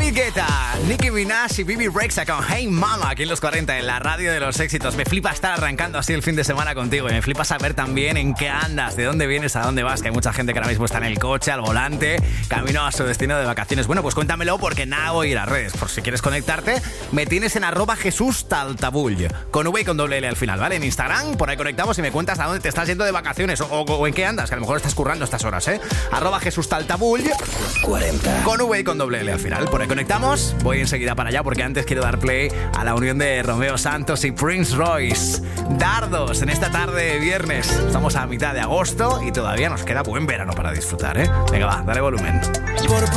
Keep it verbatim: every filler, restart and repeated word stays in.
David Guetta, Nicki Minaj y Bibi Rexha con Hey Mama aquí en los cuarenta en la radio de los éxitos. Me flipa estar arrancando así el fin de semana contigo y me flipa saber también en qué andas, de dónde vienes, a dónde vas, que hay mucha gente que ahora mismo está en el coche, al volante, camino a su destino de vacaciones. Bueno, pues cuéntamelo porque nada voy a ir a redes. Por si quieres conectarte, me tienes en arroba Jesús Taltabull, con V y con doble L al final, ¿vale? En Instagram, por ahí conectamos y me cuentas a dónde te estás yendo de vacaciones o, o, o en qué andas, que a lo mejor estás currando estas horas, ¿eh? Arroba Jesús Taltabull, cuarenta, con V y con doble L al final. Por ahí conectamos, voy enseguida para allá porque antes quiero dar play a la unión de Romeo Santos y Prince Royce. Dardos en esta tarde de viernes. Estamos a mitad de agosto y todavía nos queda buen verano para disfrutar, ¿eh? Venga, va, dale volumen.